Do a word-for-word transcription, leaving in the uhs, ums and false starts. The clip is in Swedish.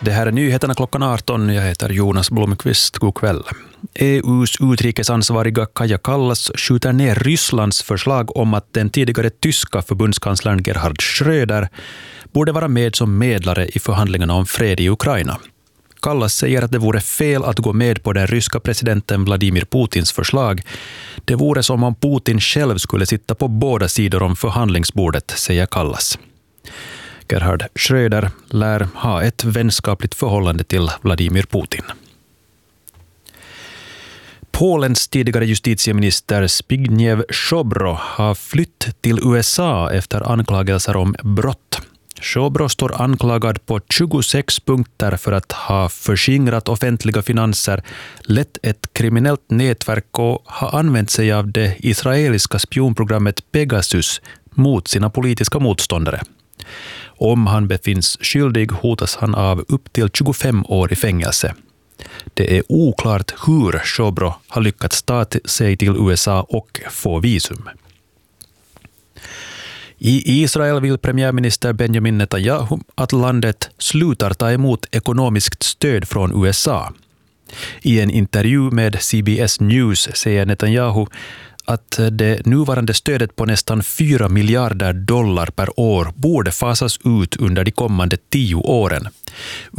Det här är nyheterna klockan arton. Jag heter Jonas Blomqvist. God kväll. E U:s utrikesansvariga Kaja Kallas skjuter ner Rysslands förslag om att den tidigare tyska förbundskanslern Gerhard Schröder borde vara med som medlare i förhandlingarna om fred i Ukraina. Kallas säger att det vore fel att gå med på den ryska presidenten Vladimir Putins förslag. Det vore som om Putin själv skulle sitta på båda sidor om förhandlingsbordet, säger Kallas. Gerhard Schröder lär ha ett vänskapligt förhållande till Vladimir Putin. Polens tidigare justitieminister Zbigniew Ziobro har flytt till U S A efter anklagelser om brott. Ziobro står anklagad på tjugosex punkter för att ha förskingrat offentliga finanser, lett ett kriminellt nätverk och ha använt sig av det israeliska spionprogrammet Pegasus mot sina politiska motståndare. Om han befinns skyldig hotas han av upp till tjugofem år i fängelse. Det är oklart hur Ziobro har lyckats ta sig till U S A och få visum. I Israel vill premiärminister Benjamin Netanyahu att landet slutar ta emot ekonomiskt stöd från U S A. I en intervju med C B S News säger Netanyahu att det nuvarande stödet på nästan fyra miljarder dollar per år borde fasas ut under de kommande tio åren.